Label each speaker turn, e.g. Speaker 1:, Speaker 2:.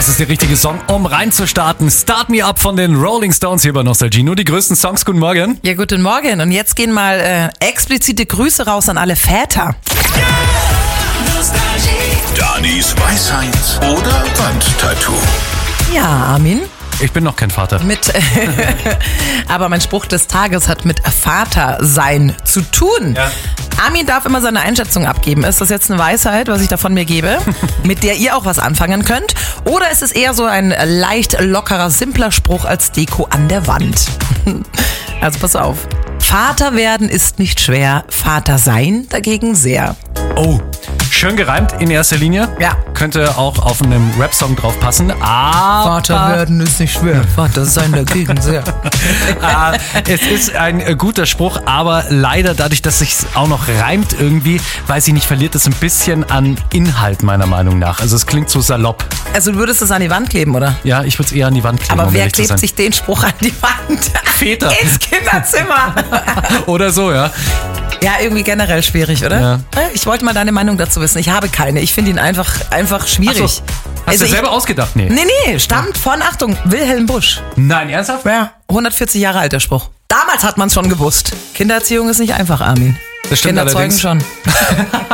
Speaker 1: Das ist der richtige Song, um reinzustarten. Start Me Up von den Rolling Stones hier bei Nostalgie. Nur die größten Songs. Guten Morgen.
Speaker 2: Ja, guten Morgen. Und jetzt gehen mal explizite Grüße raus an alle Väter.
Speaker 3: Danis Weisheit oder Wandtattoo.
Speaker 2: Ja, Armin.
Speaker 1: Ich bin noch kein Vater.
Speaker 2: Aber mein Spruch des Tages hat mit Vatersein zu tun.
Speaker 1: Ja.
Speaker 2: Armin darf immer seine Einschätzung abgeben. Ist das jetzt eine Weisheit, was ich da von mir gebe, mit der ihr auch was anfangen könnt? Oder ist es eher so ein leicht lockerer, simpler Spruch als Deko an der Wand? Also pass auf. Vater werden ist nicht schwer, Vater sein dagegen sehr.
Speaker 1: Oh, schön gereimt in erster Linie.
Speaker 2: Ja.
Speaker 1: Könnte auch auf einem Rap-Song drauf passen. Aber
Speaker 2: Vater werden ist nicht schwer, Vater sein dagegen sehr.
Speaker 1: Es ist ein guter Spruch, aber leider dadurch, dass sich's auch noch reimt irgendwie, weiß ich nicht, verliert es ein bisschen an Inhalt meiner Meinung nach. Also es klingt so salopp.
Speaker 2: Also du würdest es an die Wand kleben, oder?
Speaker 1: Ja, ich würde es eher an die Wand kleben.
Speaker 2: Aber
Speaker 1: um
Speaker 2: wer
Speaker 1: ehrlich zu
Speaker 2: klebt
Speaker 1: sein.
Speaker 2: sich den Spruch an die Wand?
Speaker 1: Väter.
Speaker 2: Ins Kinderzimmer.
Speaker 1: Oder so, ja.
Speaker 2: Ja, irgendwie generell schwierig, oder?
Speaker 1: Ja.
Speaker 2: Ich wollte mal deine Meinung dazu wissen. Ich habe keine. Ich finde ihn einfach schwierig.
Speaker 1: Ach so. Hast du selber ausgedacht? Nee.
Speaker 2: Nee, stammt von, Achtung, Wilhelm Busch.
Speaker 1: Nein, ernsthaft?
Speaker 2: Ja, 140 Jahre alt der Spruch. Damals hat man es schon gewusst. Kindererziehung ist nicht einfach, Armin.
Speaker 1: Das stimmt
Speaker 2: Kinder zeugen
Speaker 1: allerdings.
Speaker 2: schon.